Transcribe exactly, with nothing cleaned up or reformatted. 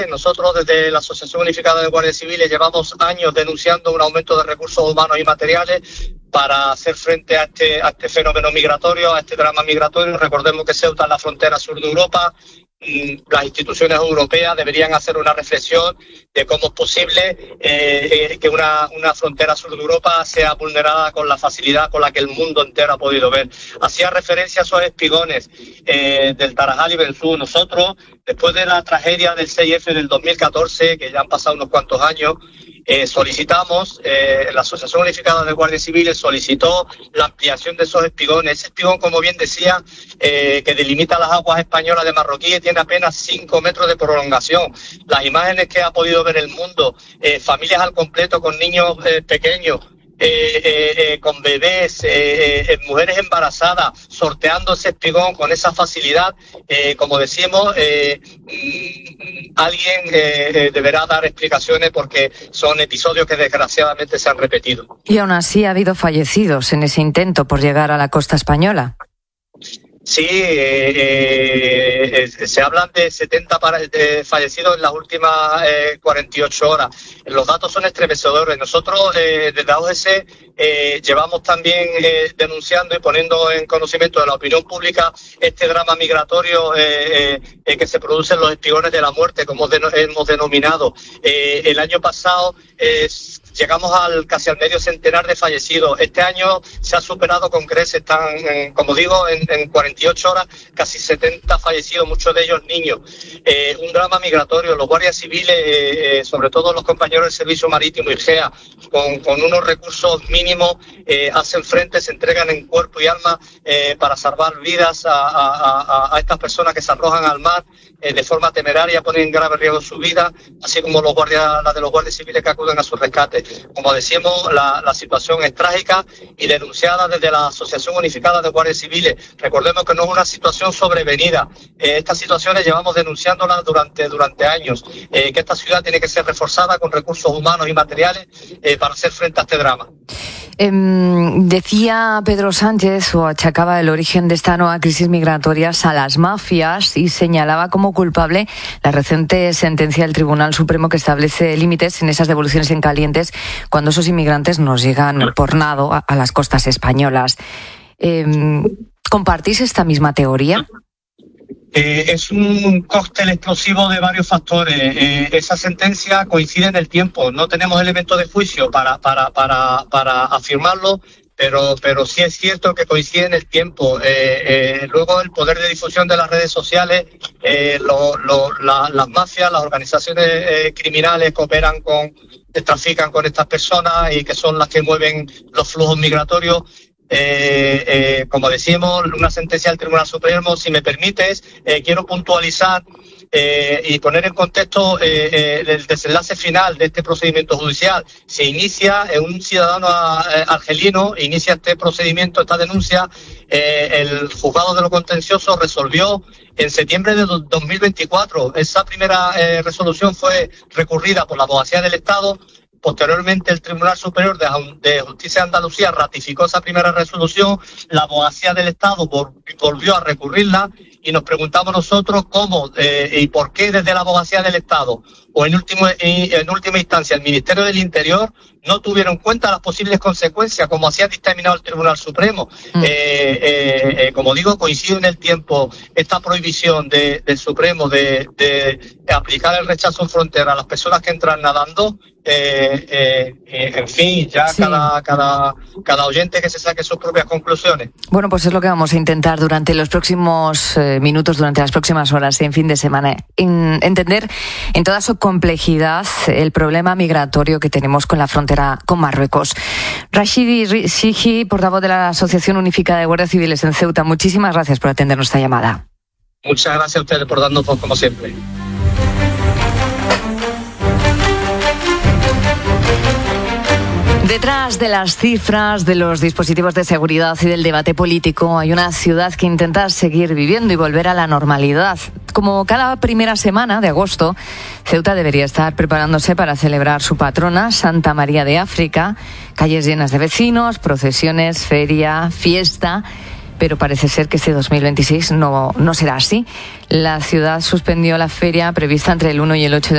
Nosotros desde la Asociación Unificada de Guardias Civiles llevamos años denunciando un aumento de recursos humanos y materiales para hacer frente a este, a este fenómeno migratorio, a este drama migratorio. Recordemos que Ceuta es la frontera sur de Europa. Las instituciones europeas deberían hacer una reflexión de cómo es posible eh, que una, una frontera sur de Europa sea vulnerada con la facilidad con la que el mundo entero ha podido ver. Hacía referencia a esos espigones eh, del Tarajal y Benzú. Nosotros, después de la tragedia del seis efe del dos mil catorce, que ya han pasado unos cuantos años, Eh, solicitamos, eh, la Asociación Unificada de Guardias Civiles solicitó la ampliación de esos espigones. Ese espigón, como bien decía, eh, que delimita las aguas españolas de Marroquí, tiene apenas cinco metros de prolongación. Las imágenes que ha podido ver el mundo, eh, familias al completo con niños eh, pequeños, Eh, eh, eh, con bebés, eh, eh, mujeres embarazadas, sorteando ese espigón con esa facilidad, eh, como decimos, eh, alguien eh, eh, deberá dar explicaciones porque son episodios que desgraciadamente se han repetido. Y aún así ha habido fallecidos en ese intento por llegar a la costa española. Sí, eh, eh, se hablan de setenta para, de fallecidos en las últimas eh, cuarenta y ocho horas. Los datos son estremecedores. Nosotros eh, desde la O G C eh, llevamos también eh, denunciando y poniendo en conocimiento de la opinión pública este drama migratorio eh, eh, que se produce en los espigones de la muerte, como de, hemos denominado. Eh, el año pasado eh, llegamos al casi al medio centenar de fallecidos. Este año se ha superado con creces. Están, en, como digo, en, en cuarenta y ocho horas, casi setenta fallecidos, muchos de ellos niños. Eh, un drama migratorio. Los guardias civiles, eh, eh, sobre todo los compañeros del Servicio Marítimo y G E A, con, con unos recursos mínimos, eh, hacen frente, se entregan en cuerpo y alma eh, para salvar vidas a, a, a, a estas personas que se arrojan al mar eh, de forma temeraria, ponen en grave riesgo su vida, así como los guardias, la de los guardias civiles que acuden a su rescate. Como decíamos, la, la situación es trágica y denunciada desde la Asociación Unificada de Guardias Civiles. Recordemos que no es una situación sobrevenida. Eh, estas situaciones llevamos denunciándolas durante, durante años, eh, que esta ciudad tiene que ser reforzada con recursos humanos y materiales eh, para hacer frente a este drama. Eh, decía Pedro Sánchez, o achacaba el origen de esta nueva crisis migratoria a las mafias y señalaba como culpable la reciente sentencia del Tribunal Supremo que establece límites en esas devoluciones en calientes cuando esos inmigrantes nos llegan por nado a, a las costas españolas. Eh, ¿Compartís esta misma teoría? Eh, es un cóctel explosivo de varios factores. Eh, esa sentencia coincide en el tiempo. No tenemos elementos de juicio para para para para afirmarlo, pero pero sí es cierto que coincide en el tiempo. Eh, eh, luego el poder de difusión de las redes sociales, eh, lo, lo, la, las mafias, las organizaciones eh, criminales que operan con, que trafican con estas personas y que son las que mueven los flujos migratorios. Eh, eh, como decimos, una sentencia del Tribunal Supremo. Si me permites, eh, quiero puntualizar eh, y poner en contexto eh, eh, el desenlace final de este procedimiento judicial. Se inicia, eh, un ciudadano eh, argelino inicia este procedimiento, esta denuncia. Eh, el juzgado de lo contencioso resolvió en septiembre de dos mil veinticuatro. Esa primera eh, resolución fue recurrida por la Abogacía del Estado. Posteriormente, el Tribunal Superior de Justicia de Andalucía ratificó esa primera resolución. La Abogacía del Estado volvió a recurrirla y nos preguntamos nosotros cómo eh, y por qué desde la Abogacía del Estado o en, último, en última instancia el Ministerio del Interior no tuvieron en cuenta las posibles consecuencias, como así ha dictaminado el Tribunal Supremo. Mm. Eh, eh, eh, como digo, coincide en el tiempo esta prohibición de, del Supremo de, de aplicar el rechazo en frontera a las personas que entran nadando. Eh, eh, eh, en fin, ya sí. cada, cada, cada oyente que se saque sus propias conclusiones. Bueno, pues es lo que vamos a intentar durante los próximos eh, minutos, durante las próximas horas y en fin de semana. En, entender en toda su complejidad el problema migratorio que tenemos con la frontera con Marruecos. Rashidi Sigi, portavoz de la Asociación Unificada de Guardias Civiles en Ceuta, muchísimas gracias por atender nuestra llamada. Muchas gracias a ustedes por darnos voz, como siempre. Detrás de las cifras, de los dispositivos de seguridad y del debate político hay una ciudad que intenta seguir viviendo y volver a la normalidad. Como cada primera semana de agosto, Ceuta debería estar preparándose para celebrar su patrona, Santa María de África. Calles llenas de vecinos, procesiones, feria, fiesta. Pero parece ser que este dos mil veintiséis no, no será así. La ciudad suspendió la feria prevista entre el uno y el ocho de